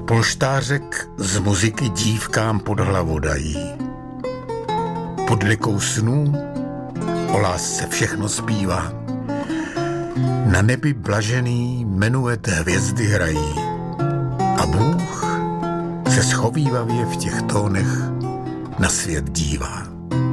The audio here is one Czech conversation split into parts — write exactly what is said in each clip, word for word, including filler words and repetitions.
Polštářek z muziky dívkám pod hlavu dají. Pod likou snů o lásce všechno zpívá. Na nebi blažený menuet hvězdy hrají. A Bůh se schovívavě v těch tónech na svět dívá.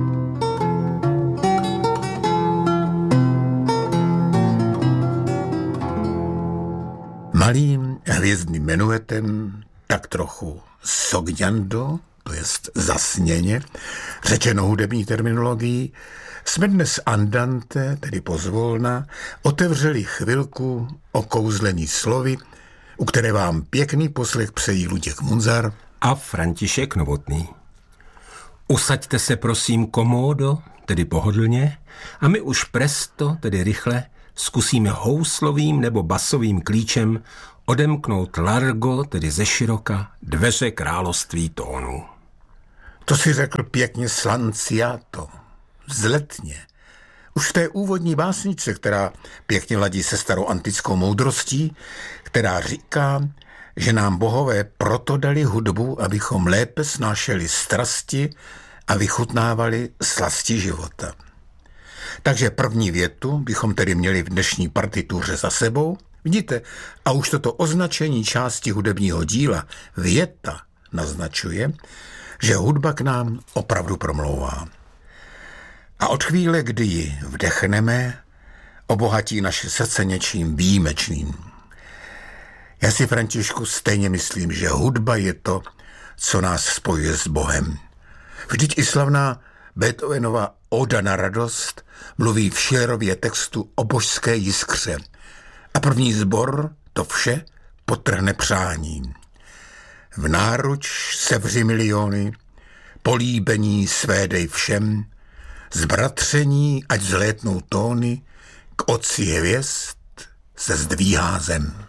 Malým hvězdným menuetem, tak trochu sognando, to jest zasněně, řečeno hudební terminologií, jsme dnes andante, tedy pozvolna, otevřeli chvilku okouzlený slovy, u které vám pěkný poslech přejí Luděk Munzar a František Novotný. Usaďte se prosím komódo, tedy pohodlně, a my už presto, tedy rychle, zkusíme houslovým nebo basovým klíčem odemknout largo, tedy ze široka, dveře království tónů. To si řekl pěkně slanciato, vzletně. Už v té úvodní básničce, která pěkně ladí se starou antickou moudrostí, která říká, že nám bohové proto dali hudbu, abychom lépe snášeli strasti a vychutnávali slasti života. Takže první větu bychom tedy měli v dnešní partituře za sebou. Vidíte, a už toto označení části hudebního díla věta naznačuje, že hudba k nám opravdu promlouvá. A od chvíle, kdy ji vdechneme, obohatí naše srdce něčím výjimečným. Já si, Františku, stejně myslím, že hudba je to, co nás spojuje s Bohem. Vždyť i slavná Beethovenova Oda na radost mluví v Schillerově textu o božské jiskře. A první sbor to vše podtrhne přáním. V náruč sevři miliony, políbení své dej všem, zbratření, ať zlétnou tóny, k otci hvězd se zdvíhá zem.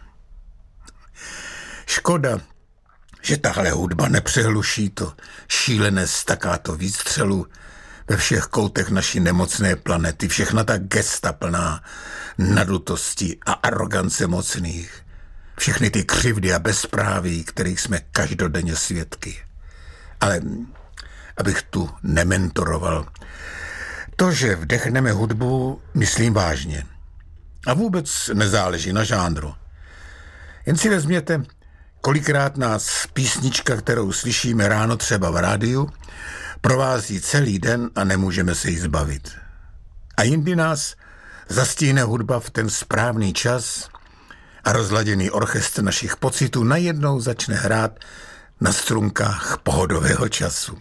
Škoda, že tahle hudba nepřehluší to šílené staccato výstřelu ve všech koutech naší nemocné planety, všechna ta gesta plná nadutosti a arogance mocných, všechny ty křivdy a bezpráví, kterých jsme každodenně svědky. Ale abych tu nementoroval, to, že vdechneme hudbu, myslím vážně. A vůbec nezáleží na žánru. Jen si vezměte, kolikrát nás písnička, kterou slyšíme ráno třeba v rádiu, provází celý den a nemůžeme se jí zbavit. A jindy nás zastihne hudba v ten správný čas a rozladěný orchestr našich pocitů najednou začne hrát na strunkách pohodového času.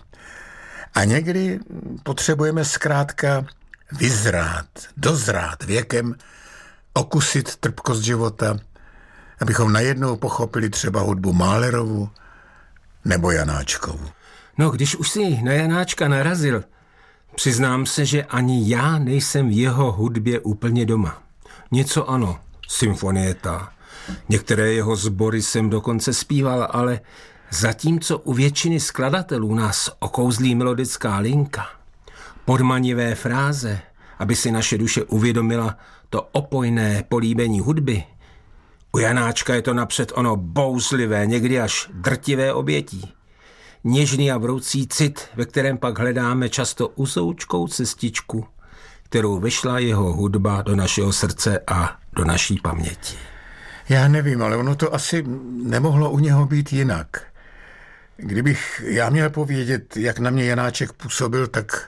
A někdy potřebujeme zkrátka vyzrát, dozrát věkem, okusit trpkost života, abychom najednou pochopili třeba hudbu Mahlerovu nebo Janáčkovu. No, když už si na Janáčka narazil, přiznám se, že ani já nejsem v jeho hudbě úplně doma. Něco ano, symfonieta, některé jeho sbory jsem dokonce zpíval, ale zatímco u většiny skladatelů nás okouzlí melodická linka, podmanivé fráze, aby si naše duše uvědomila to opojné políbení hudby, u Janáčka je to napřed ono bouzlivé, někdy až drtivé obětí. Něžný a vroucí cit, ve kterém pak hledáme často uzoučkou cestičku, kterou vešla jeho hudba do našeho srdce a do naší paměti. Já nevím, ale ono to asi nemohlo u něho být jinak. Kdybych já měl povědět, jak na mě Janáček působil, tak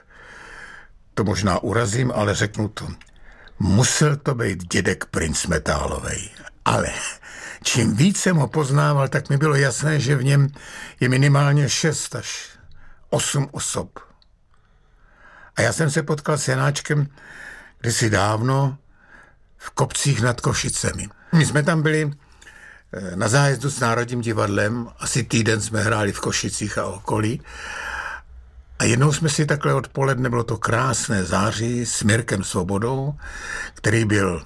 to možná urazím, ale řeknu to. Musel to být dědek princ metálovej. Ale čím víc jsem ho poznával, tak mi bylo jasné, že v něm je minimálně šest až osm osob. A já jsem se potkal s Janáčkem kdysi dávno v Kopcích nad Košicemi. My jsme tam byli na zájezdu s Národním divadlem, asi týden jsme hráli v Košicích a okolí. A jednou jsme si takhle odpoledne, bylo to krásné září, s Mirkem Svobodou, který byl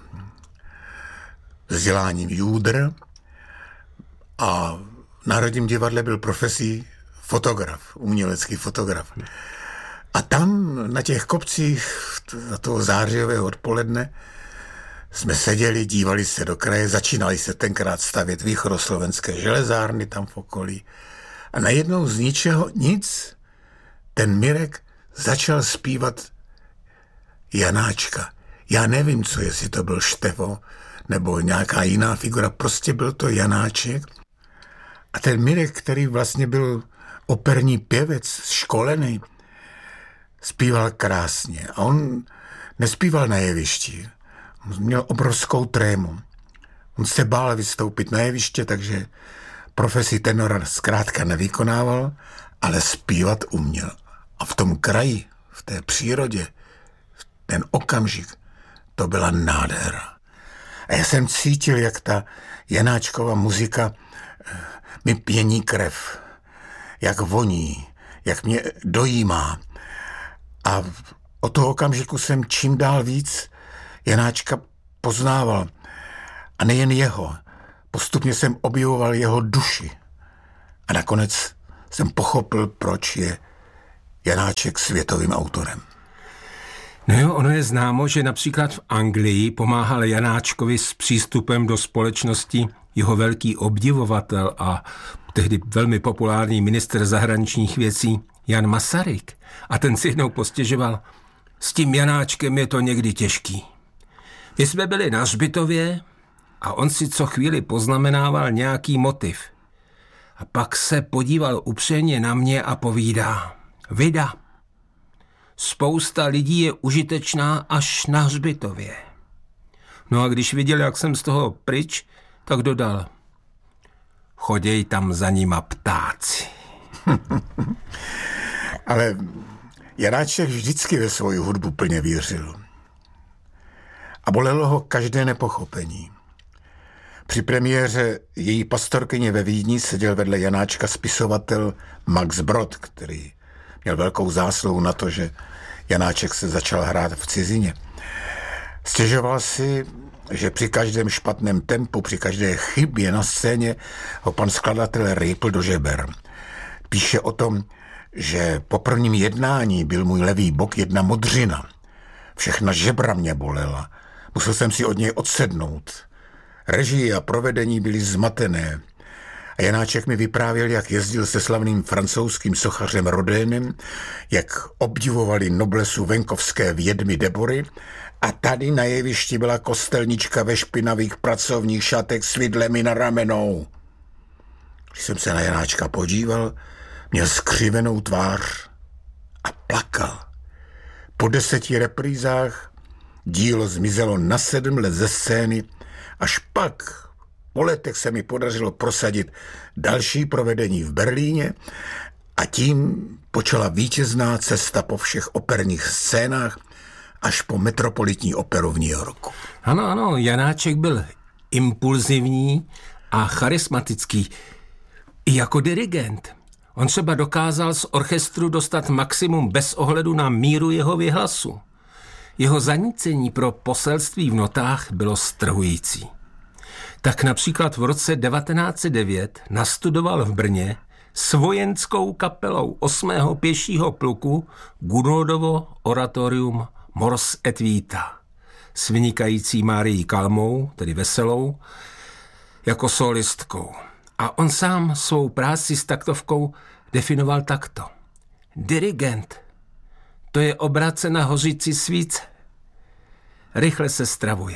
vzděláním júdr a v Národním divadle byl profesí fotograf, umělecký fotograf. A tam na těch kopcích za toho zářijového odpoledne jsme seděli, dívali se do kraje, začínali se tenkrát stavět východoslovenské železárny tam v okolí. A najednou z ničeho nic ten Mirek začal zpívat Janáčka. Já nevím, co, jestli to byl Števo nebo nějaká jiná figura, prostě byl to Janáček. A ten Mirek, který vlastně byl operní pěvec, školený, zpíval krásně. A on nespíval na jevišti. On měl obrovskou trému. On se bál vystoupit na jeviště, takže profesi tenora zkrátka nevykonával, ale zpívat uměl. A v tom kraji, v té přírodě, v ten okamžik, to byla nádhera. A já jsem cítil, jak ta Janáčkova muzika mi pění krev, jak voní, jak mě dojímá. A od toho okamžiku jsem čím dál víc Janáčka poznával. A nejen jeho. Postupně jsem objevoval jeho duši. A nakonec jsem pochopil, proč je Janáček světovým autorem. No jo, ono je známo, že například v Anglii pomáhal Janáčkovi s přístupem do společnosti jeho velký obdivovatel a tehdy velmi populární ministr zahraničních věcí Jan Masaryk. A ten si jednou postěžoval, s tím Janáčkem je to někdy těžký. My jsme byli na hřbitově a on si co chvíli poznamenával nějaký motiv. A pak se podíval upřeně na mě a povídá, vida, spousta lidí je užitečná až na hřbitově. No a když viděl, jak jsem z toho pryč, tak dodal, choděj tam za nima ptáci. Ale Janáček vždycky ve svoji hudbu plně věřil. A bolelo ho každé nepochopení. Při premiéře její pastorkyně ve Vídni seděl vedle Janáčka spisovatel Max Brod, který měl velkou zásluhu na to, že Janáček se začal hrát v cizině. Stěžoval si, že při každém špatném tempu, při každé chybě na scéně ho pan skladatel rýpl do žeber. Píše o tom, že po prvním jednání byl můj levý bok jedna modřina. Všechna žebra mě bolela. Musel jsem si od něj odsednout. Režie a provedení byly zmatené. A Janáček mi vyprávěl, jak jezdil se slavným francouzským sochařem Rodénem, jak obdivovali noblesu venkovské vědmy Debory a tady na jevišti byla kostelnička ve špinavých pracovních šatech s vidlemi na ramenou. Když jsem se na Janáčka podíval, měl skřivenou tvář a plakal. Po deseti reprízách dílo zmizelo na sedm let ze scény, až pak po letech se mi podařilo prosadit další provedení v Berlíně a tím počala vítězná cesta po všech operních scénách až po Metropolitní operu v New Yorku. Ano, ano, Janáček byl impulzivní a charismatický i jako dirigent. On třeba dokázal z orchestru dostat maximum bez ohledu na míru jeho vyhlasu. Jeho zanícení pro poselství v notách bylo strhující. Tak například v roce devatenáct set devět nastudoval v Brně s vojenskou kapelou osmého pěšího pluku Gunoldovo oratorium Mors et Vita s vynikající Márií Kalmou, tedy Veselou, jako solistkou. A on sám svou práci s taktovkou definoval takto. Dirigent, to je obrace na hořící svíce. Rychle se stravuje.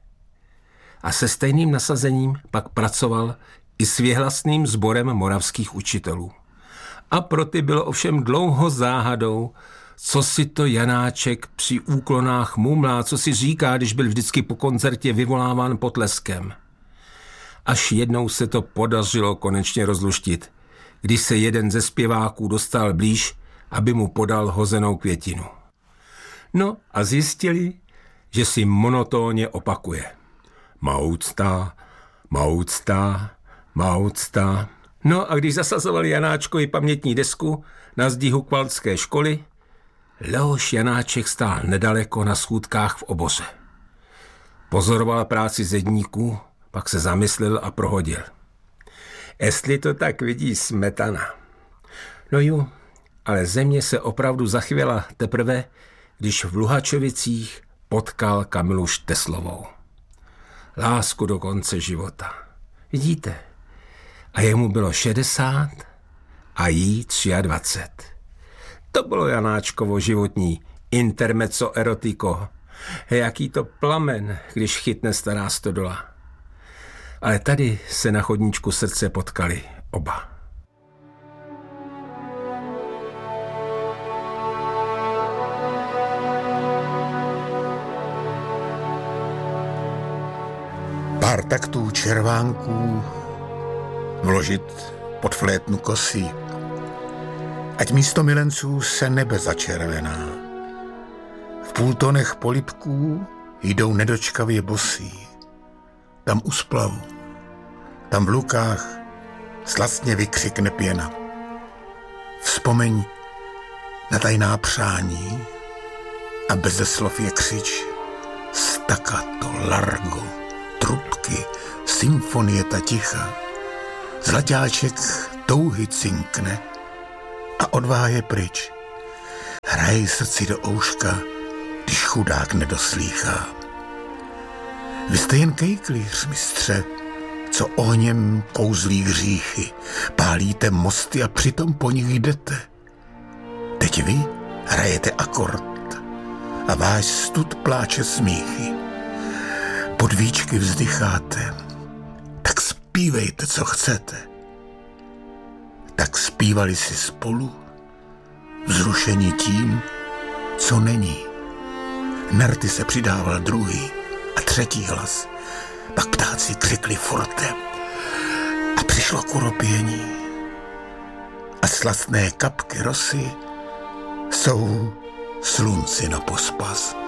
A se stejným nasazením pak pracoval i s věhlasným sborem moravských učitelů. A pro ty bylo ovšem dlouho záhadou, co si to Janáček při úklonách mumlá, co si říká, když byl vždycky po koncertě vyvoláván potleskem. Až jednou se to podařilo konečně rozluštit, když se jeden ze zpěváků dostal blíž, aby mu podal hozenou květinu. No a zjistili, že si monotónně opakuje. Maucta, maucta, maucta. No a když zasazovali Janáčkovi pamětní desku na zdi Hukvaldské školy, Leoš Janáček stál nedaleko na schůdkách v oboře. Pozoroval práci zedníků, pak se zamyslel a prohodil. Jestli to tak vidí Smetana. No jo, ale země se opravdu zachvěla teprve, když v Luhačovicích potkal Kamilu Šteslovou. lásku do konce života. Vidíte? A jemu bylo šedesát a jí dvacet tři. To bylo Janáčkovo životní intermezzo erotiko. Jaký to plamen, když chytne stará stodola. Ale tady se na chodníčku srdce potkali oba. Pár taktů červánků vložit pod flétnu kosí, ať místo milenců se nebe začervená. V půltonech polibků jdou nedočkavě bosí. Tam u splavu, tam v lukách slastně vykřikne pěna. Vzpomeň na tajná přání a beze slov je křič. Staccato, largo, trubky, symfonie ta ticha. Zlaťáček touhy cinkne a odvaha je pryč. Hraje srdci do ouška, když chudák nedoslýchá. Vy jste jen kejklíř, mistře, co ohněm kouzlí hříchy. Pálíte mosty a přitom po nich jdete. Teď vy hrajete akord a váš stud pláče smíchy. Pod víčky vzdycháte, tak zpívejte, co chcete. Tak zpívali si spolu, vzrušení tím, co není. Na rty se přidával druhý a třetí hlas. Pak ptáci křikli forte a přišlo kuropění. A slastné kapky rosy jsou slunci na pospas.